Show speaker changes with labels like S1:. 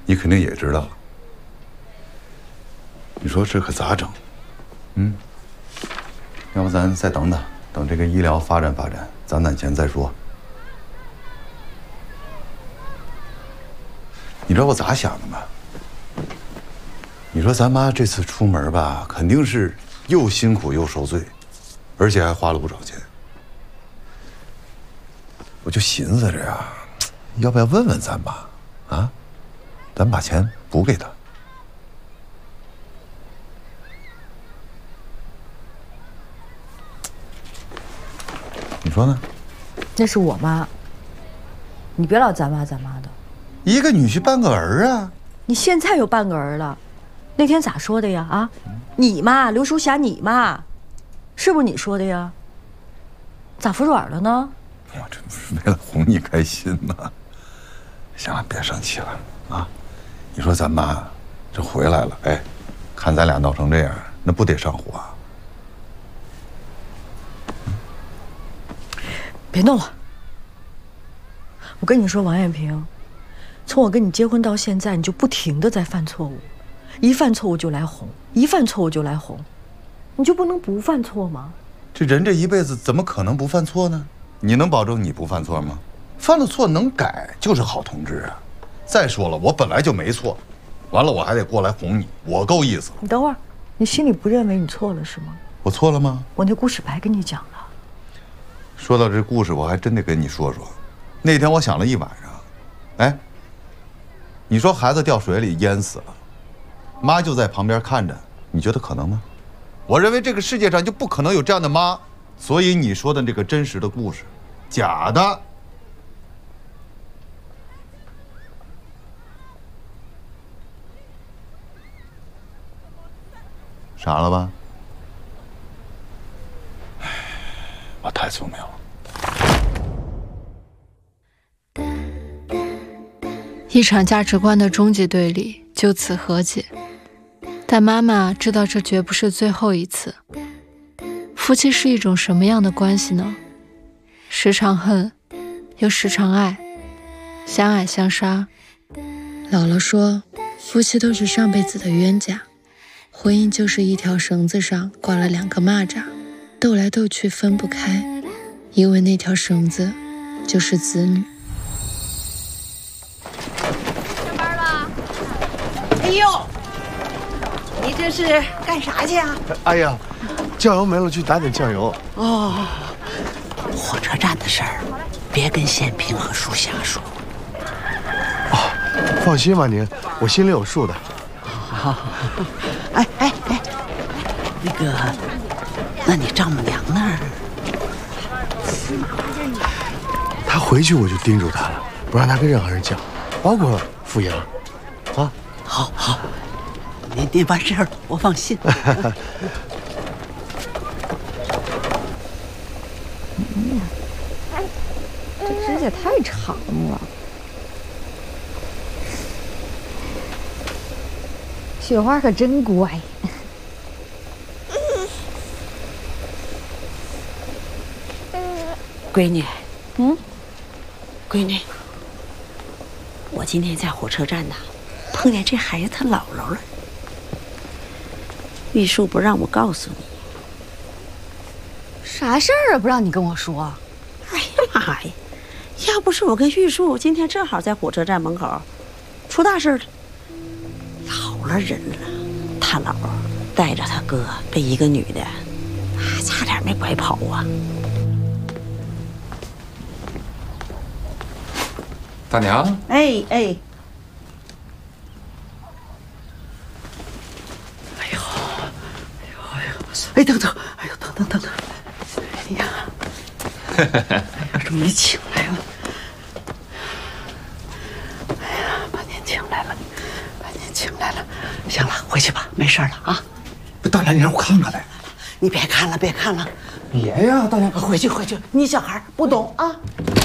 S1: 你肯定也知道。你说这可咋整？要不咱再等等，等这个医疗发展发展，攒钱再说。你知道我咋想的吗？你说咱妈这次出门吧，肯定是又辛苦又受罪，而且还花了不少钱。我就寻思着呀，要不要问问咱妈啊？咱把钱补给她。你说呢？
S2: 那是我妈，你别老咱妈的。
S1: 一个女婿半个儿啊！
S2: 你现在有半个儿了，那天咋说的呀？啊，你妈刘淑霞，你妈，是不是你说的呀？咋服软了呢？
S1: 我这不是为了哄你开心吗？行了，别生气了啊！你说咱妈这回来了，哎，看咱俩闹成这样，那不得上火啊？
S2: 别弄了。我跟你说，王艳萍，从我跟你结婚到现在，你就不停地在犯错误，一犯错误就来哄，一犯错误就来哄，你就不能不犯错吗？
S1: 这人这一辈子怎么可能不犯错呢？你能保证你不犯错吗？犯了错能改就是好同志啊！再说了，我本来就没错，完了我还得过来哄你，我够意思。
S2: 你等会儿，你心里不认为你错了是吗？
S1: 我错了吗？
S2: 我那故事白跟你讲了。
S1: 说到这故事，我还真得跟你说说。那天我想了一晚上，哎，你说孩子掉水里淹死了，妈就在旁边看着，你觉得可能吗？我认为这个世界上就不可能有这样的妈，所以你说的这个真实的故事，假的。傻了吧？唉，我太聪明了。
S3: 一场价值观的终极对立就此和解，但妈妈知道这绝不是最后一次。夫妻是一种什么样的关系呢？时常恨，又时常爱，相爱相杀。姥姥说，夫妻都是上辈子的冤家，婚姻就是一条绳子上挂了2个蚂蚱，斗来斗去分不开，因为那条绳子就是子女。
S4: 上班了？哎呦，你这是干啥去啊？
S5: 哎呀，酱油没了，去打点酱油。
S4: 哦，火车站的事儿，别跟宪平和淑霞说。
S5: 哦，放心吧您，我心里有数的。
S4: 好，哎，那个，那你丈母娘那儿？
S5: 她回去我就叮嘱她了，不让她跟任何人讲，包括傅莹。啊，
S4: 好，您完事儿了，我放心。
S2: 这指甲太长了。雪花可真乖。
S4: 闺女，闺女，我今天在火车站呢，碰见这孩子他姥姥了。玉树不让我告诉你。
S6: 啥事儿啊？不让你跟我说。
S4: 哎呀妈呀！要不是我跟玉树今天正好在火车站门口，出大事了。老了人了，他姥带着他哥被一个女的，差点没拐跑啊。
S7: 大娘，
S4: 哎，等，哎呀，终于请来了，哎呀，把您请来了，行了，回去吧，没事了啊。
S7: 大娘，你让我看看来。
S4: 你别看了，
S7: 别呀，大娘，
S4: 回去，你小孩不懂啊。